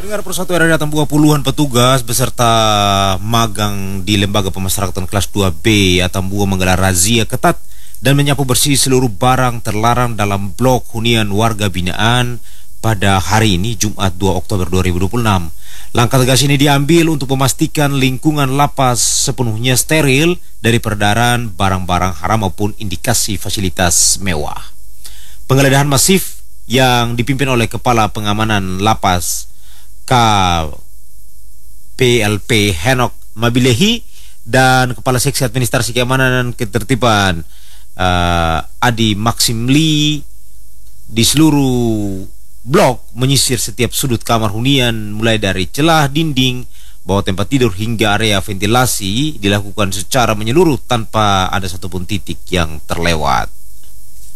Pendengar Persatu RRI datang buah puluhan petugas beserta magang di Lembaga Pemasyarakatan kelas 2B Atambua menggelar razia ketat dan menyapu bersih seluruh barang terlarang dalam blok hunian warga binaan pada hari ini Jumat 2 Oktober 2026. Langkah tegas ini diambil untuk memastikan lingkungan lapas sepenuhnya steril dari peredaran barang-barang haram maupun indikasi fasilitas mewah. Penggeledahan masif yang dipimpin oleh Kepala Pengamanan Lapas KPLP Henok Mabilehi dan Kepala Seksi Administrasi Keamanan dan Ketertiban Adi Maksimli di seluruh blok menyisir setiap sudut kamar hunian mulai dari celah dinding, bawah tempat tidur hingga area ventilasi dilakukan secara menyeluruh tanpa ada satupun titik yang terlewat.